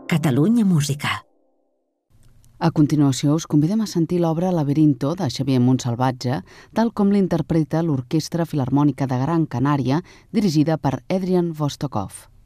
Catalunya Música. A continuació us convidem a sentir l'obra Laberinto de Xavier Montsalvatge, tal com l'interpreta l'Orquestra Filharmònica de Gran Canària, dirigida per Adrian Vostokov.